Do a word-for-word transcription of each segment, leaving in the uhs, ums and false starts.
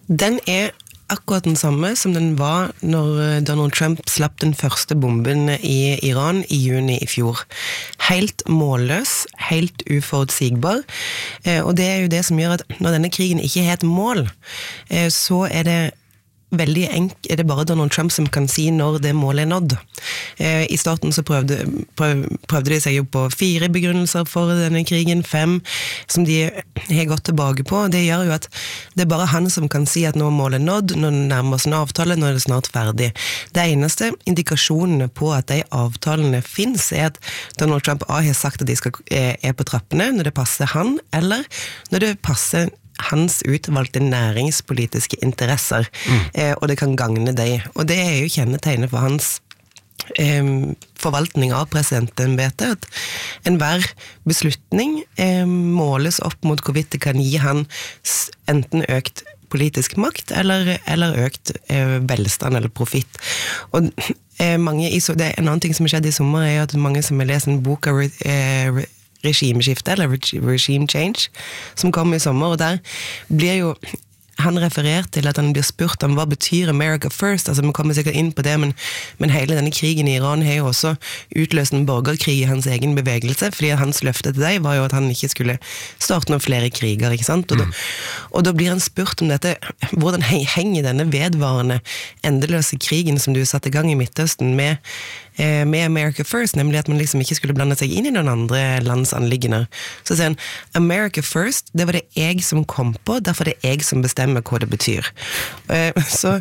Den er akkurat den samme som den var når Donald Trump slapp den første bomben i Iran i juni i fjor. Helt målløs, helt uforutsigbar, og det er jo det som gjør at når denne krigen ikke er et mål, så er det veldig enkelt, er det bare Donald Trump som kan si når det målet er nådd. Eh, I starten så prøvde, prøv, prøvde de seg jo på fire begrunnelser for denne krigen, fem, som de har gått tilbake på. Det gjør jo at det er bare han som kan si at nå er målet nådd, når det nærmer oss en avtale, nå er det snart ferdig. Det eneste indikasjonene på at de avtalene finnes, er at Donald Trump A har sagt at de skal, er, er på trappene når det passer han, eller når det passer hans utvalgte næringspolitiske interesser, mm. eh, og det kan gagne deg. Og det er jo kjennetegnet for hans eh, forvaltning av presidentembetet, at enhver beslutning eh, måles opp mot hvorvidt det kan gi han enten økt politisk makt, eller, eller økt eh, velstand eller profitt. Og eh, mange, det er en annen ting som har skjedd i sommer, er at mange som har lest en bok av eh, regimeskifte, eller regime change, som kom i sommer, og der blir jo han referert til at han blir spurt om hva betyr America First, altså vi kommer sikkert inn på det, men, men hele denne krigen i Iran har jo også utløst en borgerkrig i hans egen bevegelse, fordi hans løfte til deg var jo at han ikke skulle starte noen flere kriger, ikke sant? Og, mm. da, og da blir han spurt om dette, hvordan henger denne vedvarende endeløse krigen som du satte i gang i Midtøsten med med America First, nemlig at man liksom ikke skulle blande seg inn i noen andre lands anliggender. Så sier han, America First, det var det jeg som kom på, derfor er det jeg som bestemmer hva det betyr. Så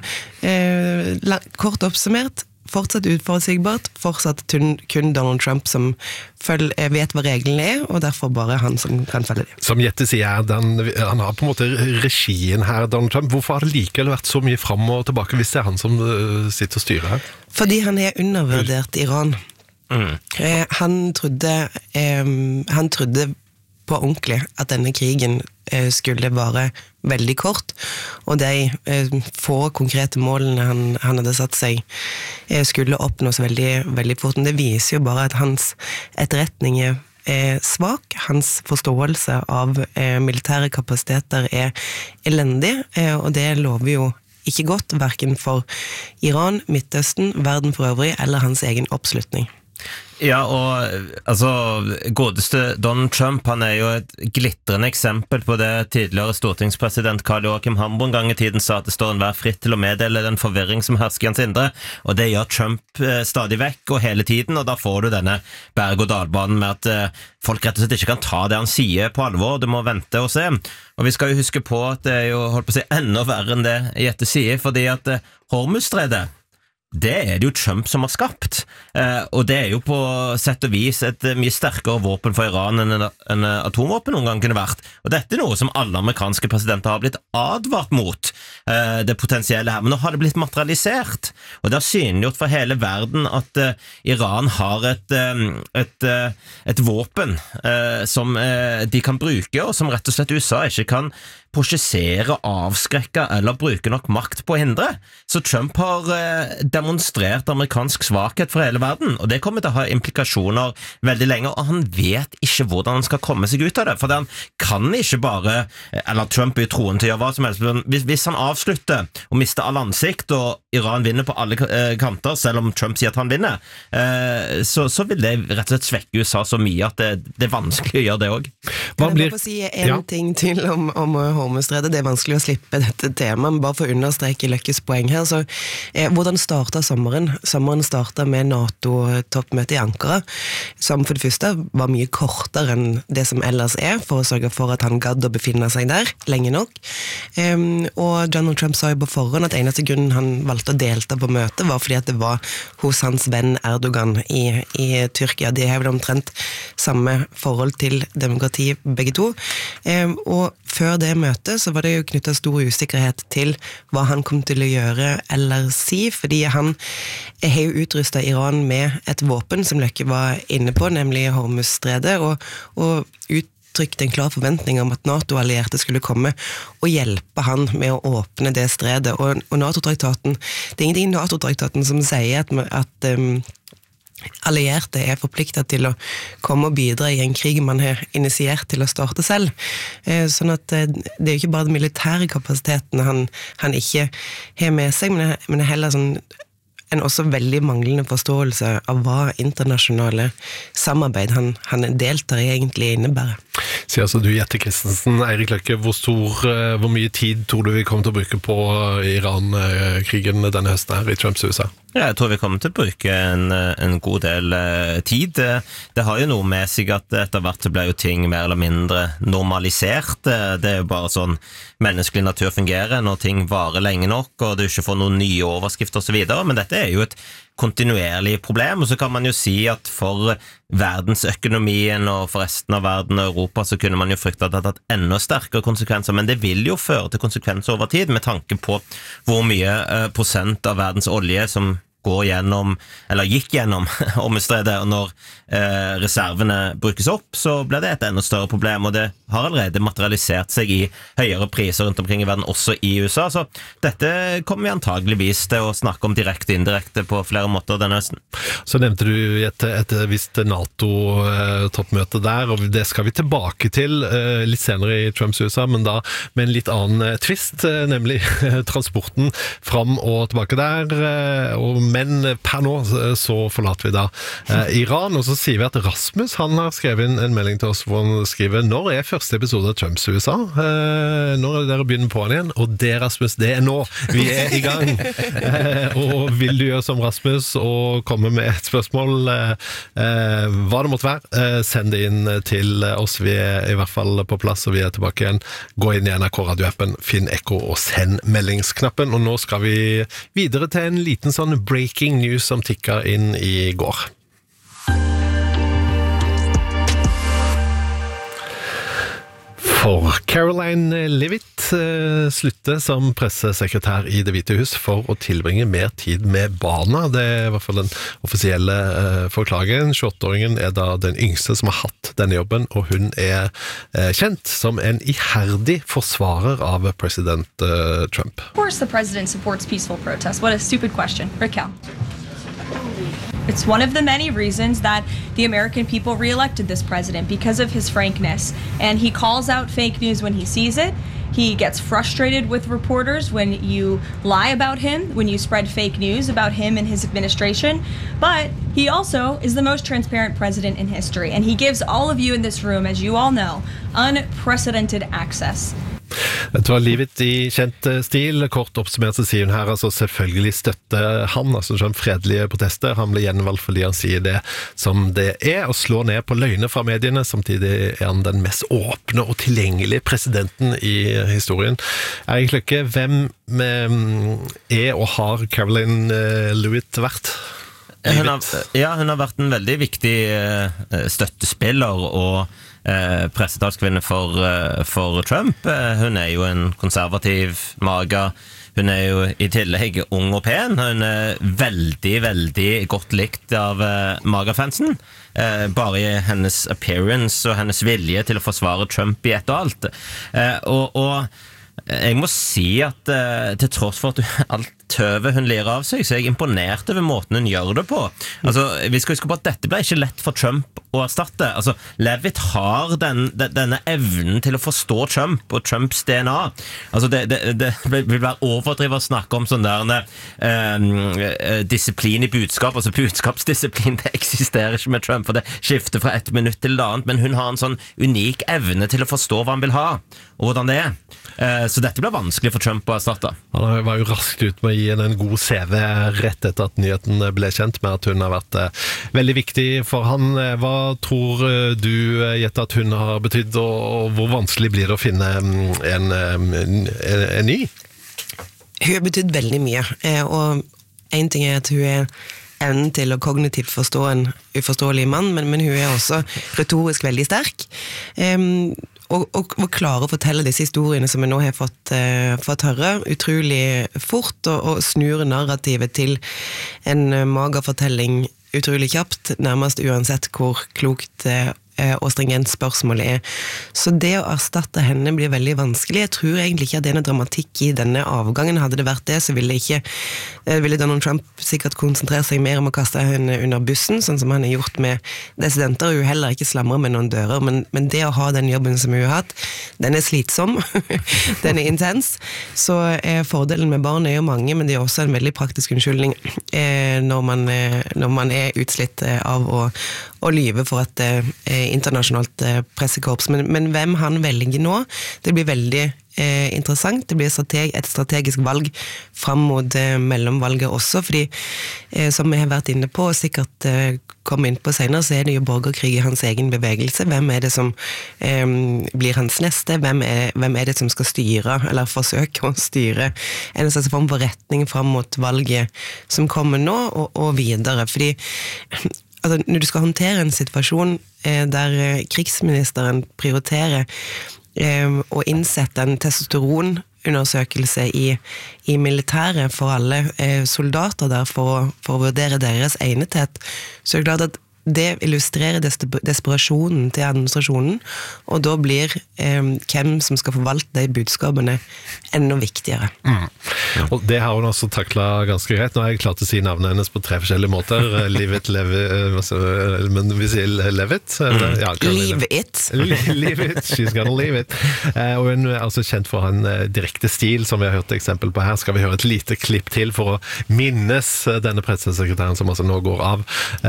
kort oppsummert, fortsatt utforutsigbart, fortsatt kun Donald Trump som føl, vet hva reglene er, og derfor bare han som kan følge det. Som Jette sier, den, han har på en måte regien her, Donald Trump. Hvorfor har det likevel vært så mye frem og tilbake hvis det er han som sitter og styrer her? Fordi han er undervurdert Iran. Mm. Eh, han trodde eh, han trodde på ordentlig at denne krigen eh, skulle vare veldig kort, og de eh, få konkrete målene han, han hadde satt seg eh, skulle oppnås veldig, veldig fort. Men det viser jo bare at hans etterretning er er svak, hans forståelse av eh, militære kapasiteter er elendig, eh, og det lover jo ikke godt, hverken for Iran, Midtøsten, verden for øvrig, eller hans egen oppslutning. Ja, og altså, godeste Donald Trump, han er jo et glitrende eksempel på det tidligere stortingspresident Karl Joachim Hambro en gang i tiden sa at det står enhver fritt til å meddele den forvirring som hersker i hans indre, og det gjør Trump eh, stadig vekk og hele tiden, og da får du denne berg-og-dalbanen med at eh, folk rett og slett ikke kan ta det han sier på alvor, du må vente og se. Og vi skal jo huske på at det er jo, holdt på å si, enda verre enn det Jette sier, fordi at eh, Hormuzstredet, det er det jo Trump som har skapt, eh, og det er jo på sett og vis et mye sterkere våpen for Iran enn en atomvåpen noen gang kunne vært, og dette er noe som alle amerikanske presidenter har blitt advart mot, eh, det potensielle her, men nå har det blitt materialisert, og det har synliggjort for hele verden at eh, Iran har et, eh, et, eh, et våpen eh, som eh, de kan bruke, og som rett og slett U S A ikke kan prosjessere, avskrekke eller bruke nok makt på å hindre. Så Trump har eh, demonstrert amerikansk svakhet for hele verden, og det kommer til å ha implikasjoner veldig lenge, og han vet ikke hvordan han skal komme seg ut av det, for han kan ikke bare, eller Trump er jo troen til å gjøre hva som helst, men hvis, hvis han avslutter og mister all ansikt, og Iran vinner på alle eh, kanter, selv om Trump sier at han vinner, eh, så, så vil det rett og slett svekke U S A så mye at det, det er vanskelig å gjøre det også. Kan jeg bare få si en ja. ting til om, om Hormuzstredet? Det er vanskelig å slippe dette temaet, men bare for å understreke Løkkes poeng her, så eh, hvordan startet sommeren? Sommeren startet med NATO-toppmøte i Ankara, som for det første var mye kortere enn det som ellers er, for å sørge for at han gadd å befinne seg der lenge nok. Um, og Donald Trump sa jo på forhånd at eneste grunnen han valgte å delta på møtet var fordi at det var hos hans venn Erdogan i, i Tyrkia. De har vel omtrent samme forhold til demokrati begge to. Um, og før det møtet så var det jo knyttet stor usikkerhet til hva han kom til å gjøre eller si, fordi han har jo utrustet Iran med et våpen som Løkke var inne på, nemlig Hormuzstredet, og, og uttrykte en klar forventning om at NATO-allierte skulle komme og hjelpe han med å åpne det stredet. Og, og NATO-traktaten, det er ingenting i NATO-traktaten som sier at, at um, allierte er forpliktet til å komme og bidra i en krig man har initiert til å starte selv. Sånn at det er jo ikke bare den militære kapasiteten han, han ikke har med seg, men det er heller sånn en også veldig manglende forståelse av hva internasjonale samarbeid han, han deltar i egentlig innebærer. Sier altså du, Jette Christensen, Eirik Løkke, hvor, stor, hvor mye tid tror du vi kommer til å bruke på Iran-krigen denne høsten her i Trumps U S A? Ja, jeg tror vi kommer til å bruke en, en god del uh, tid. Det, det har jo noe med seg at etter hvert så blir jo ting mer eller mindre normalisert. Det er jo bare sånn menneskelig natur fungerer når ting varer lenge nok, og du ikke får noen nye overskrifter og så videre, men dette er jo et kontinuerlig problem, og så kan man jo si at for verdensøkonomien og for resten av verden og Europa så kunne man jo frykte at det hadde hatt enda sterkere konsekvenser, men det vil jo føre til konsekvenser over tid med tanke på hvor mye uh, prosent av verdens olje som går gjennom, eller gikk gjennom omstredet, og når eh, reservene brukes opp, så blir det et enda større problem, og det har allerede materialisert seg i høyere priser rundt omkring i verden, også i U S A, så dette kommer vi antageligvis til å snakke om direkte og indirekte på flere måter denne høsten. Så nevnte du et, et visst NATO-toppmøte der, og det skal vi tilbake til eh, litt senere i Trumps U S A, men da med en litt annen twist, eh, nemlig transporten fram og tilbake der, eh, og men per nå så forlater vi da eh, Iran, og så sier vi at Rasmus, han har skrevet en, en melding til oss hvor han skriver, når er første episode av Trumps U S A? Eh, når er det dere begynner på han igjen? Og det, Rasmus, det er nå! Vi er i gang! Eh, og vil du gjøre som Rasmus og komme med et spørsmål, eh, hva det måtte være, eh, send det inn til oss. Vi er i hvert fall på plass, og vi er tilbake igjen. Gå inn i N R K radioappen, finn Ekko og send meldingsknappen. Og nå skal vi videre til en liten sånn break Breaking news som tikket inn i går. For Caroline Leavitt eh, slutter som pressesekretær i Det hvite hus for å tilbringe mer tid med barna. Det er i hvert fall den offisielle eh, forklaringen. tjueåtte-åringen er da den yngste som har hatt denne jobben, og hun er eh, kjent som en iherdig forsvarer av president eh, Trump. Of course the president supports peaceful protest. What a stupid question. Raquel. It's one of the many reasons that the American people re-elected this president, because of his frankness. And he calls out fake news when he sees it. He gets frustrated with reporters when you lie about him, when you spread fake news about him and his administration. But he also is the most transparent president in history. And he gives all of you in this room, as you all know, unprecedented access. Det var livet i kjent stil. Kort oppsummert så sier hun her, altså selvfølgelig støtter han, altså som fredelige protester. Han ble gjenvalgt fordi han sier det som det er, og slår ned på løgner fra mediene. Samtidig er han den mest åpne og tilgjengelige presidenten i historien. Eirik Løkke, hvem er og har Caroline Leavitt vært? Hun har, ja, hun har vært en veldig viktig støttespiller og Eh, pressetalskvinne for, eh, for Trump. Eh, hun er jo en konservativ maga. Hun er jo i tillegg ung og pen. Hun er veldig, veldig godt likt av eh, maga-fansen. Eh, bare i hennes appearance og hennes vilje til å forsvare Trump i ett og alt. Eh, og, og jeg må si at eh, til tross for at hun, alt tøvet hun lir av seg, så er jeg imponert over måten hun gjør det på. Altså, vi skal huske på at dette ble ikke lett for Trump å erstatte. Altså, Leavitt har den, den, denne evnen til å forstå Trump og Trumps D N A. Altså, det, det, det vil være overdrivet å snakke om sånn der eh, disiplin i budskap. Altså, budskapsdisiplin, det eksisterer ikke med Trump, for det skifter fra et minutt til det annet, men hun har en sånn unik evne til å forstå hva han vil ha, og hvordan det er. Eh, så dette blir vanskelig for Trump å erstatte. Han var jo raskt ut med å gi henne en god C V rett etter at nyheten ble kjent med at hun har vært eh, veldig viktig for han. Hva tror du, Jette, at hun har betydd, og, og hvor vanskelig blir det å finne en, en, en, en ny? Hun har betydd veldig mye, og en ting er at hun er evnen til å kognitivt forstå en uforståelig mann, men, men hun er også retorisk veldig sterk. Um, Og, og, og klare å fortelle disse historiene som vi nå har fått, eh, fått høre utrolig fort, og, og snure narrativet til en magerfortelling utrolig kjapt, nærmest uansett hvor klokt eh, og stringent spørsmål er. Så det å erstatte henne blir veldig vanskelig. Jeg tror egentlig ikke at det er noe dramatikk i denne avgangen. Hadde det vært det, så ville ikke ville Donald Trump sikkert konsentrere seg mer om å kaste henne under bussen, sånn som han har gjort med dissidenter, og hun heller ikke slamrer med noen dører, men, men det å ha den jobben som hun har hatt, den er slitsom, den er intens, så er fordelen med barn er jo mange, men det er også en veldig praktisk unnskyldning eh, når, man, eh, når man er utslitt eh, av å, å lyve for et eh, internasjonalt eh, pressekorps, men, men hvem han velger nå, det blir veldig eh, interessant, det blir strateg, et strategisk valg fram mot eh, mellomvalget også, fordi eh, som vi har vært inne på, og sikkert eh, kom inn på senere, så er det jo borgerkrig i hans egen bevegelse. Hvem er det som eh, blir hans neste? Hvem er, hvem er det som skal styre, eller forsøke å styre en slags form for retning fram mot valget som kommer nå, og, og videre? Fordi altså, når du skal håndtere en situasjon eh, der eh, krigsministeren prioriterer eh, å innsette en testosteronundersøkelse i, i militæret for alle eh, soldater der for, for å vurdere deres egnethet, så er det klart at det illustrerer desperasjonen til administrasjonen, og da blir eh, hvem som skal forvalte de budskapene enda viktigere. Mm. Og det har hun også taklet ganske greit. Nå har jeg klart å si navnet hennes på tre forskjellige måter. Live it, leve, men vi sier leve it. Mm. Ja, leave it. Leave it, she's gonna leave it. Og hun er altså kjent for en direkte stil, som vi har hørt eksempel på her. Skal vi høre et lite klipp til for å minnes denne pressesekretæren som altså nå går av.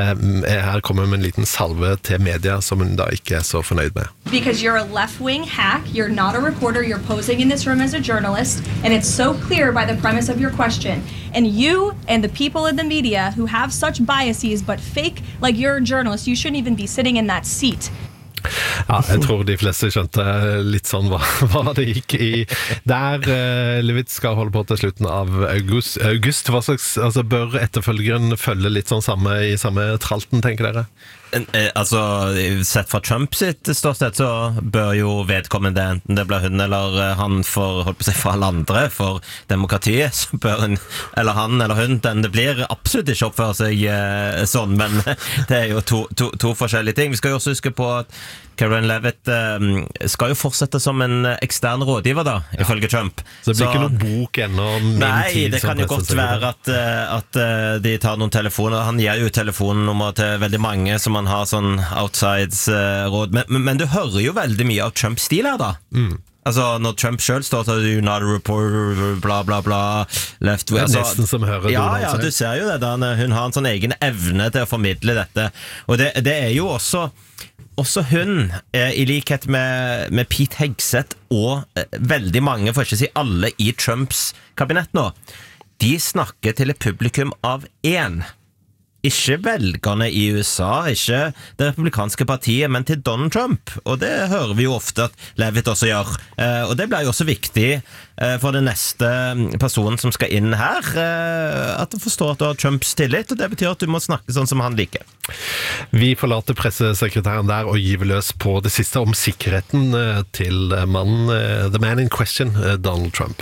Her kommer med en liten salve til media som hun da ikke er så fornøyd med. Because you're a left-wing hack, you're not a reporter, you're posing in this room as a journalist, and it's so clear by the premise of your question. And you and the people in the media who have such biases but fake like you're a journalist, you shouldn't even be sitting in that seat. Ja, jeg tror de fleste skjønte litt sånn hva, hva det gikk i. Der uh, Levitt skal holde på til slutten av august. august hva slags, altså bør etterfølgeren følge litt sånn samme, i samme tralten, tenker dere? Altså, sett fra Trump sitt ståsted så bør jo vedkommende, enten det blir hun eller han for, holdt på å si, for alle andre, for demokratiet, så bør hun, eller han eller hun, den det blir absolutt ikke oppføre seg eh, sånn, men det er jo to, to, to forskjellige ting. Vi skal jo også huske på at Karen Levitt eh, skal jo fortsette som en ekstern rådgiver da, ja. Ifølge Trump. Så det blir så, ikke noen bok ennå om min nei, tid? Nei, det kan jo godt være at, at de tar noen telefoner. Han gir jo telefonnummer til veldig mange som man har sånn outsides-råd. Men, men, men du hører jo veldig mye av Trump-stil her da. Mm. Altså, når Trump selv står til you're not a reporter, bla bla bla, left way. Altså, nesten som hører ja, ja, du ser jo det da. Hun har en sånn egen evne til å formidle dette. Og det, det er jo også Også hun, eh, i likhet med, med Pete Hegseth og eh, veldig mange, for ikke å si alle i Trumps kabinett nå, de snakker til et publikum av én. Ikke velgerne i U S A, ikke det republikanske partiet, men til Donald Trump. Og det hører vi jo ofte at Levitt også gjør. Eh, og det blir jo også viktig eh, for den neste personen som skal inn her, eh, at du forstår at du har Trumps tillit, og det betyr at du må snakke sånn som han liker. Vi forlater pressesekretæren der og giver løs på det siste om sikkerheten til mannen, the man in question, Donald Trump.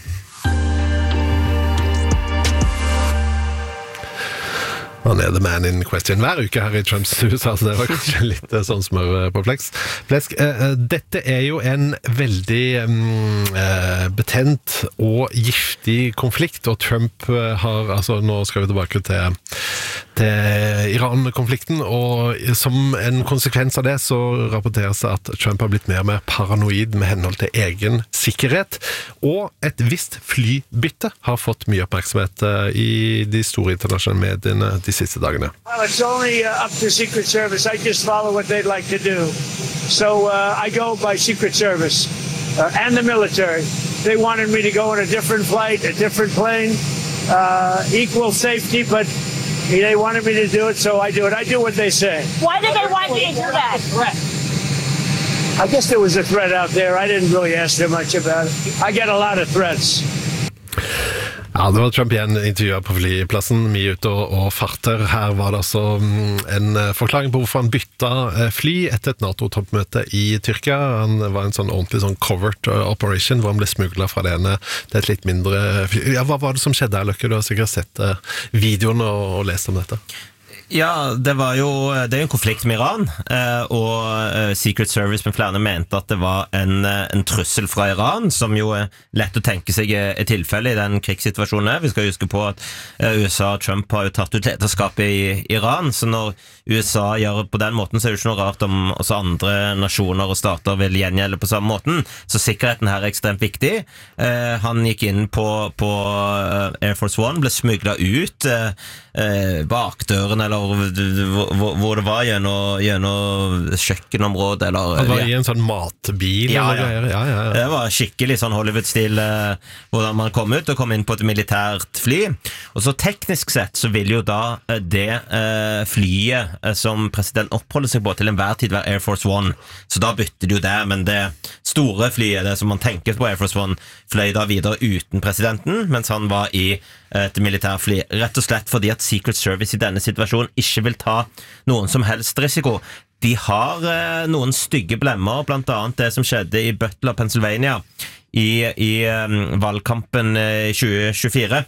Han er the man in question hver uke her i Trumps hus, altså det var kanskje litt sånn smør på flesk. flesk. Dette er jo en veldig um, betent og giftig konflikt, og Trump har, altså nå skal vi tilbake til, til Iran-konflikten, og som en konsekvens av det så rapporteres det at Trump har blitt mer og mer paranoid med henhold til egen sikkerhet, og et visst flybytte har fått mye oppmerksomhet i de store internasjonale mediene de siste dagene. Well, it's only uh, up to Secret Service. I just follow what they'd like to do. So uh, I go by Secret Service uh, and the military. They wanted me to go on a different flight, a different plane, uh, equal safety, but they wanted me to do it, so I do it. I do what they say. Why did they want you to do that? I guess there was a threat out there. I didn't really ask them much about it. I get a lot of threats. Ja, det var Trump igjen intervjuet på flyplassen, mye ute og, og farter. Her var det altså en forklaring på hvorfor han bytta fly etter et NATO-toppmøte i Tyrkia. Han var en sånn ordentlig sånn covert operation, hvor han ble smuglet fra det ene til et litt mindre fly. Ja, hva var det som skjedde her, Løkke? Du har sikkert sett videoen og, og lest om dette. Ja, det var jo det er jo en konflikt med Iran, og Secret Service med flere mente at det var en, en trussel fra Iran, som jo er lett å tenke seg er tilfelle i den krigssituasjonen. Vi skal huske på at U S A og Trump har jo tatt ut lederskapet i Iran, så når U S A gjør på den måten, så er det ikke noe rart om også andre nasjoner og stater vil gjengjelde på samme måten. Så sikkerheten her er ekstremt viktig. Han gikk inn på, på Air Force One, ble smuglet ut bakdøren, eller hvor, hvor det var gjennom, gjennom kjøkkenområdet eller, det var i en sånn matbil ja, ja. Ja, ja, ja. Det var skikkelig sånn Hollywood-stil eh, hvordan man kom ut og kom inn på et militært fly, og så teknisk sett så vil jo da eh, det eh, flyet eh, som president oppholder seg på til enhver tid være Air Force One, så da bytter det jo det, men det store flyet, det som man tenker på Air Force One, fløy da videre uten presidenten, mens han var i et militærfly, rett og slett fordi at Secret Service i denne situasjonen ikke vil ta noen som helst risiko. De har eh, noen stygge blemmer, blant annet det som skjedde i Butler, Pennsylvania i, i um, valgkampen i tjue tjuefire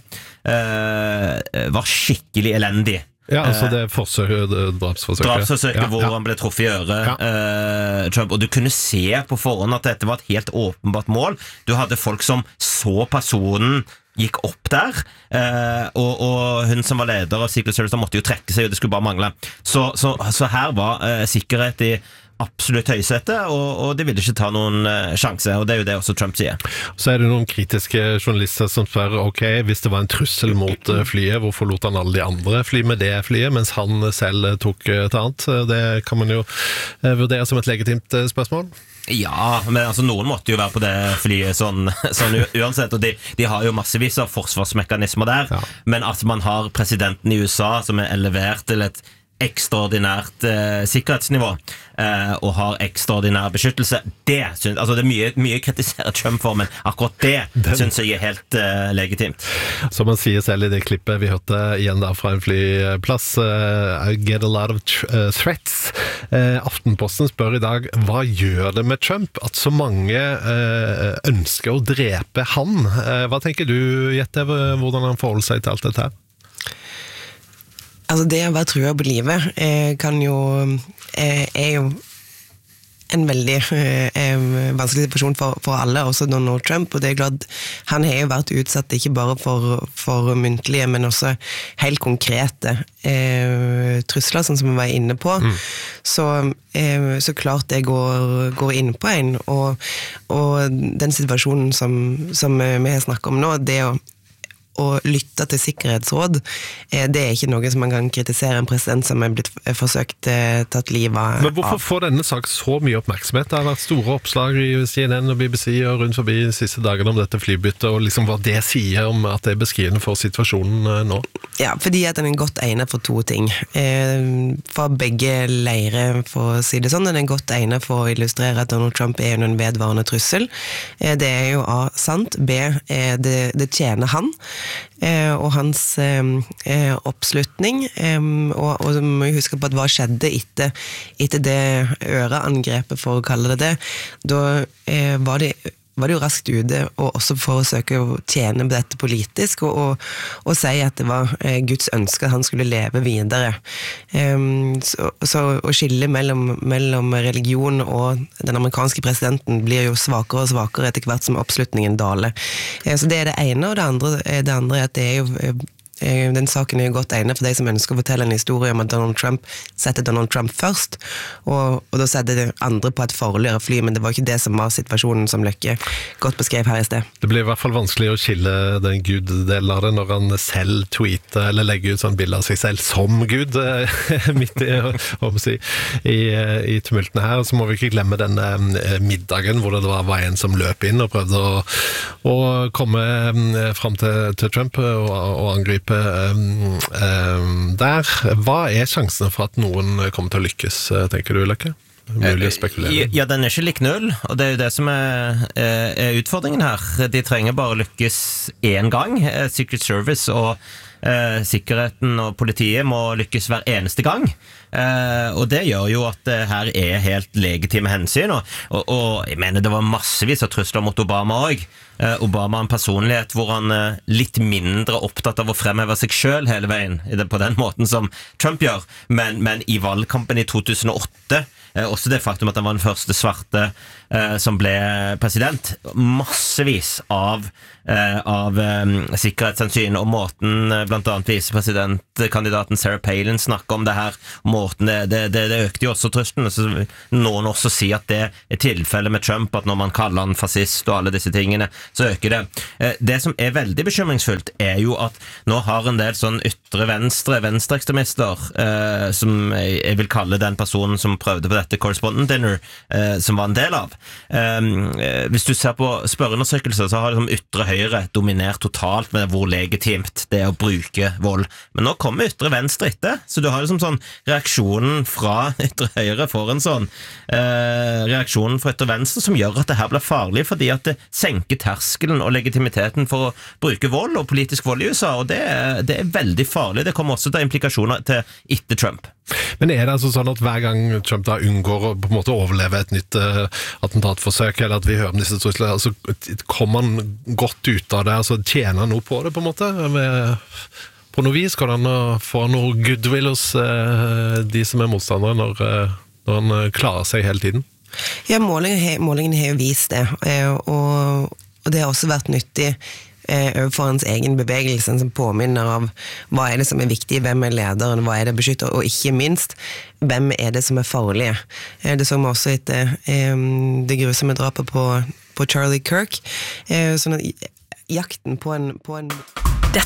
eh, var skikkelig elendig. Ja, altså det forsøket, drapsforsøket. Drapsforsøket ja, hvor ja. han ble truffet i øret, ja. eh, Trump, og du kunne se på forhånd at dette var et helt åpenbart mål. Du hadde folk som så personen gikk opp der, eh, og, og hun som var leder av Secret Service måtte jo trekke seg, og det skulle bare mangle. Så, så, så her var eh, sikkerhet i absolutt høysette, og, og de ville ikke ta noen eh, sjanse, og det er jo det også Trump sier. Så er det noen kritiske journalister som spør, ok, hvis det var en trussel mot flyet, hvorfor lot han alle de andre fly med det flyet, mens han selv tok et annet? Det kan man jo eh, vurdere som et legitimt spørsmål. Ja, men altså noen måtte jo være på det flyet sånn, sånn uansett, og de, de har jo massevis av forsvarsmekanismer der, ja. Men at man har presidenten i U S A som er elevert til et ekstraordinært eh, sikkerhetsnivå eh, og har ekstraordinær beskyttelse, det synes, altså det er mye, mye kritisert Trump for, men akkurat det Den. synes jeg er helt eh, legitimt. Som man sier selv i det klippet vi hørte igjen da fra en flyplass, uh, I get a lot of tr- uh, threats. Uh, Aftenposten spør i dag, hva gjør det med Trump at så mange uh, ønsker å drepe han? Uh, hva tenker du, Jette, hvordan han forholder seg til alt dette her? Altså det å være trua på livet eh, kan jo, eh, er jo en veldig eh, vanskelig situasjon for, for alle, også Donald Trump, og det er klart, han har jo vært utsatt ikke bare for, for muntlige, men også helt konkrete eh, trusler, sånn som vi var inne på. Mm. Så, eh, så klart det går, går inn på en, og, og den situasjonen som, som vi har snakket om nå, det å å lytte til sikkerhetsråd, det er ikke noe som man kan kritisere en president som er blitt forsøkt tatt livet av. Men hvorfor får denne sak så mye oppmerksomhet? Det har vært store oppslag i C N N og B B C og rundt forbi de siste dagene om dette flybyttet, og liksom hva det sier om at det er beskrivende for situasjonen nå. Ja, fordi at den er godt egnet for to ting. For begge leire, for å si det sånn, den er godt egnet for å illustrere at Donald Trump er en vedvarende trussel. Det er jo A, sant, B, det, det tjener han, Eh, og hans eh, oppslutning, eh, og, og må huske på at hva skjedde etter, etter det øreangrepet, for å kalle det det, da eh, var det var det jo raskt ute, og også for å søke å tjene dette politisk, og, og, og si at det var eh, Guds ønske at han skulle leve videre. Um, så, så å skille mellom, mellom religion og den amerikanske presidenten blir jo svakere og svakere etter hvert som oppslutningen daler. Eh, så det er det ene, og det andre, det andre er at det er jo eh, den saken er jo godt egnet for de som ønsker å fortelle en historie om at Donald Trump setter Donald Trump først, og, og da setter det andre på et farligere fly, men det var ikke det som var situasjonen som Løkke godt beskrev her i sted. Det blir i hvert fall vanskelig å skille den Gud-delen av det når han selv tweeter eller legger ut sånn bilder av seg selv som Gud midt i, si, i, i tumultene her. Så må vi ikke glemme den middagen hvor det var en som løp inn og prøvde å, å komme frem til, til Trump og, og angripe Um, um, der. Hva er sjansene for at noen kommer til å lykkes, tenker du, Løkke? mulig å spekulere. Ja, den er ikke lik null, og det er jo det som er, er utfordringen her. De trenger bare lykkes en gang. Secret Service og eh, sikkerheten og politiet må lykkes hver eneste gang. Eh, og det gjør jo at det her er helt legitime hensyn, og, og, og jeg mener det var massevis av trusler mot Obama også. Eh, Obama har en personlighet hvor han er litt mindre opptatt av å fremheve seg selv hele veien, på den måten som Trump gjør, men, men i valgkampen i to tusen og åtte, eh, også det faktum at han var den første svarte eh, som ble president, massevis av, eh, av eh, sikkerhetshensyn, og måten eh, blant annet visepresidentkandidaten Sarah Palin snakker om det her, måten det, det, det, det økte jo også truslene, så noen også sier at det er tilfellet med Trump, at når man kaller han fascist og alle disse tingene, så øker det. Det som er veldig bekymringsfullt er jo at nå har en del sånn ytre venstre, venstreekstremister, eh, som jeg vil kalle den personen som prøvde på dette correspondent dinner, eh, som var en del av. Eh, hvis du ser på spørreundersøkelser, så har liksom ytre høyre dominert totalt med hvor legitimt det er å bruke vold. Men nå kommer ytre venstre etter, så du har liksom sånn reaksjonen fra ytre høyre for en sånn eh, reaksjonen fra ytre venstre som gjør at det her blir farlig, fordi at det senker terskelen og legitimiteten for å bruke vold og politisk vold i U S A, og det er, det er veldig farlig. Det kommer også til implikasjoner til etter Trump. Men er det altså sånn at hver gang Trump da unngår å på en måte overleve et nytt uh, attentatforsøk, eller at vi hører om disse truslene, altså kommer han godt ut av det, altså tjener han noe på det på en måte? Med, på noe vis kan han få noe goodwill hos uh, de som er motstandere når, uh, når han uh, klarer seg hele tiden? Ja, målingen, målingen har jo vist det, og, og det har også vært nyttig eh, overfor hans egen bevegelse, som påminner av hva er det som er viktig, hvem er lederen, hva er det beskytter, og ikke minst, hvem er det som er farlige. Eh, det så vi også etter eh, det grusomme drapet på, på Charlie Kirk, eh, sånn at jakten på en, på en